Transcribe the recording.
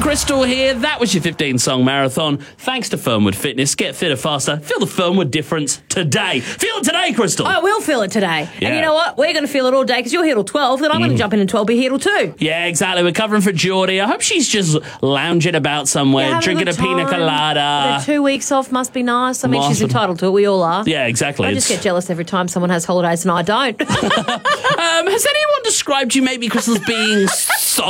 Crystal here. That was your 15-song marathon. Thanks to Fernwood Fitness. Get fitter faster. Feel the Fernwood difference today. Feel it today, Crystal. I will feel it today. Yeah. And you know what? We're going to feel it all day because you're here till 12. Then I'm going to jump in at 12, be here till 2. Yeah, exactly. We're covering for Geordie. I hope she's just lounging about somewhere, Having drinking a good pina time. colada. The 2 weeks off must be nice. I mean, she's Awesome. entitled to it. We all are. Yeah, exactly. I just get jealous every time someone has holidays and I don't. Has anyone described you maybe, Crystal, as being